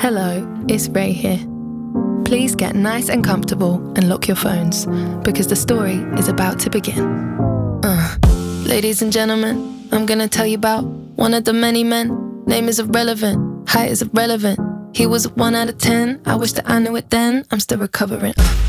Hello, it's Ray here. Please get nice and comfortable and lock your phones, because the story is about to begin. Ladies and gentlemen, I'm gonna tell you about one of the many men. Name is irrelevant, height is irrelevant. He was a 1 out of 10, I wish that I knew it then, I'm still recovering.